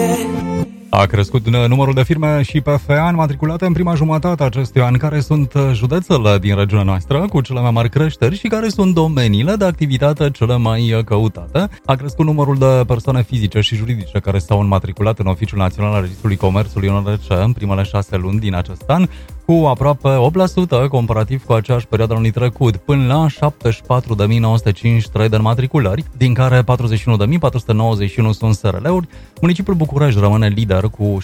A crescut numărul de firme și PFA înmatriculate în prima jumătate a acestui an, care sunt județele din regiunea noastră cu cele mai mari creșteri și care sunt domeniile de activitate cele mai căutate. A crescut numărul de persoane fizice și juridice care s-au înmatriculat în Oficiul Național al Registrului Comerțului ONRC în primele 6 luni din acest an, cu aproape 8% comparativ cu aceeași perioadă anului trecut, până la 74.953 de înmatriculări, din care 41.491 sunt SRL-uri. Municipiul București rămâne lider cu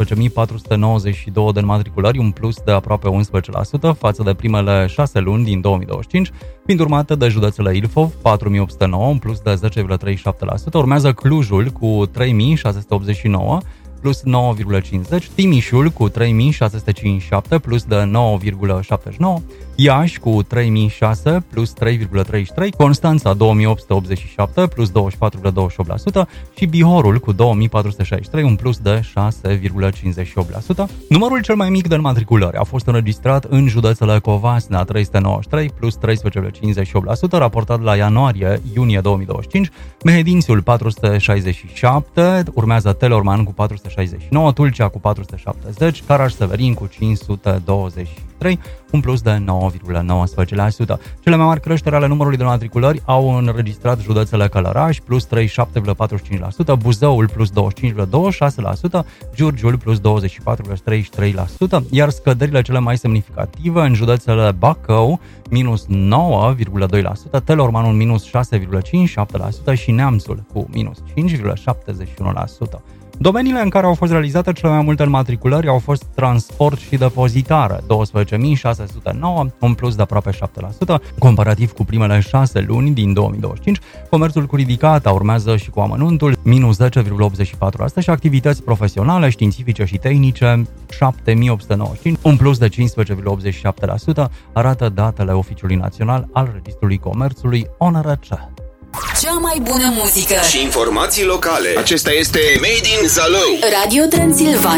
17.492 de înmatriculări, un plus de aproape 11% față de primele 6 luni din 2025, fiind urmate de județele Ilfov, 4.809, un plus de 10,37%, urmează Clujul cu 3.689, plus 9,50, Timișul cu 3.657, plus de 9,79, Iași cu 3.006, plus 3,33, Constanța 2.887, plus 24,28% și Bihorul cu 2.463, un plus de 6,58%. Numărul cel mai mic de înmatriculări a fost înregistrat în județele Covasna, 393, plus 13,58%, raportat la ianuarie-iunie 2025, Mehedințiul 467, urmează Teleorman cu 469, Tulcea cu 470, Caraș-Severin cu 523, un plus de 9,19%. Cele mai mari creșteri ale numărului de înmatriculări au înregistrat județele Călăraș, plus 37,45%, Buzăul, plus 25,26%, Giurgiul, plus 24,33%, iar scăderile cele mai semnificative în județele Bacău, minus 9,2%, Teleormanul, minus 6,57% și Neamțul, cu minus 5,71%. Domeniile în care au fost realizate cele mai multe înmatriculări au fost transport și depozitare, 12.609, un plus de aproape 7%, comparativ cu primele 6 luni din 2025, comerțul cu ridicata urmează și cu amănuntul, minus 10,84% și activități profesionale, științifice și tehnice, 7.895, un plus de 15,87%, arată datele Oficiului Național al Registrului Comerțului ONRC. Cea mai bună muzică și informații locale. Acesta este Made in Zalău. Radio Transilvania.